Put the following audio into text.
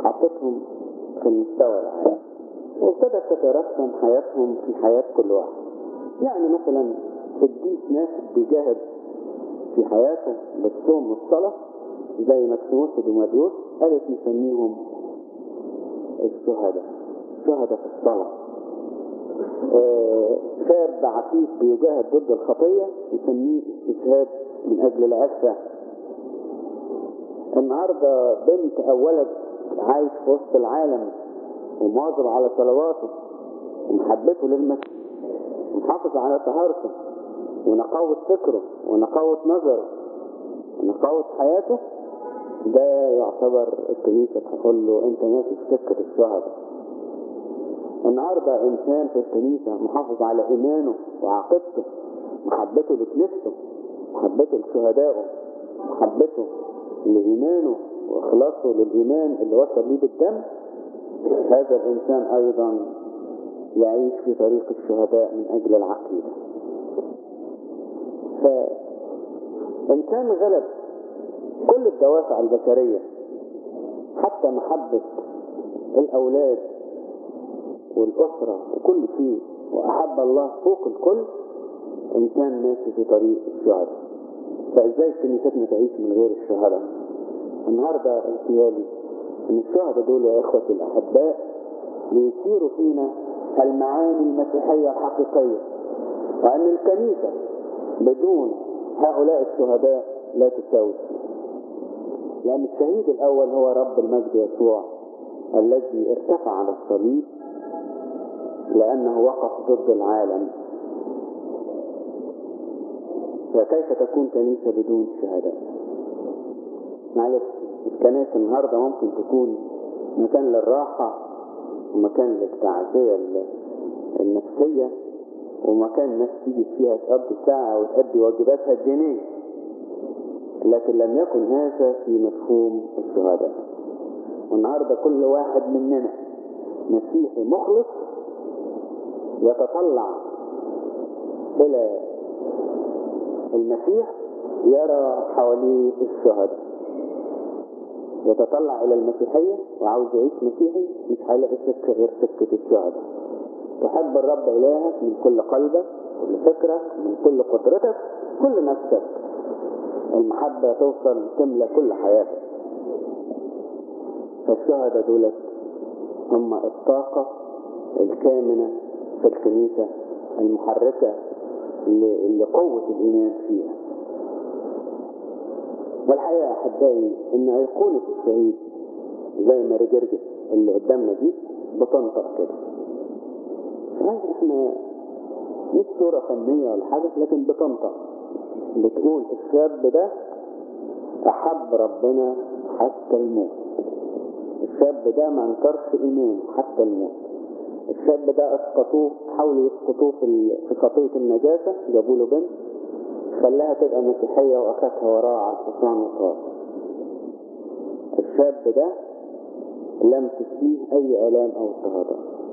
حطتهم في المستوى العالي، وابتدت تترسم حياتهم في حياة كل واحد. يعني مثلا قديس ناس بيجاهد في حياته بالصوم والصلاة زي مكسيموس ودوماديوس، قالت نسميهم الشهداء، شهداء في الصلاة. شاب عفيف بيجاهد ضد الخطية نسميه استشهاد من أجل العفة. النهاردة بنت أو ولد عايش في وسط العالم ومواظب على صلواته ومحبته للمسيح ومحافظ على طهارته ونقاوة فكره ونقاوة نظره ونقاوة حياته، ده يعتبر الكنيسة تقول له انت ماشي في سكة الشهداء. النهاردة انسان في الكنيسة محافظ على ايمانه وعقيدته، محبته لكنيسته، محبته لشهدائه، محبته لإيمانه وإخلاصه للإيمان اللي وصل ليه بالدم، هذا الإنسان أيضا يعيش في طريق الشهداء من أجل العقيدة. فإنسان غلب كل الدوافع البشرية حتى محبة الأولاد والأسرة وكل شيء، وأحب الله فوق الكل، إنسان ماشي في طريق الشهداء. فإزاي كنيستنا تعيش من غير الشهداء؟ النهاردة اغتيالي ان الشهداء دول يا اخوتي الاحباء ليثيروا فينا المعاني المسيحية الحقيقية، وان الكنيسة بدون هؤلاء الشهداء لا تساوي شيء. لان الشهيد الاول هو رب المجد يسوع الذي ارتفع على الصليب لانه وقف ضد العالم. فكيف تكون كنيسة بدون شهداء؟ معلش، الكنائس النهاردة ممكن تكون مكان للراحة ومكان للتعزية النفسية ومكان الناس تيجي فيها تقضي ساعة وتأدي واجباتها الدينية، لكن لم يكن هذا في مفهوم الشهداء. والنهاردة كل واحد مننا مسيحي مخلص يتطلع إلى المسيح يرى حواليه الشهداء، يتطلع إلى المسيحية وعاوز يعيش مسيحي، مش هيلاقي سكة غير سكة الشهداء. تحب الرب إلهك من كل قلبك، كل فكرك، من كل قدرتك، كل نفسك. المحبة توصل تملى كل حياتك. فالشهداء دولت هم الطاقة الكامنة في الكنيسة المحركة لقوة الإيمان فيها. والحقيقة أحبائي إن أيقونة الشهيد زي ما رجرجس اللي قدامنا دي بتنطق كده. احنا مش صورة فنية ولا حاجة، لكن بتنطق بتقول الشاب ده أحب ربنا حتى الموت. الشاب ده ما انكرش إيمانه حتى الموت. الشاب ده اسقطوه، حاولوا يسقطوه في خطية النجاسة، جابوا له بنت خلاها تبقى مسيحية وأخذها وراء على الحصان وطار. الشاب ده لم تسليه أي آلام أو اضطهادات.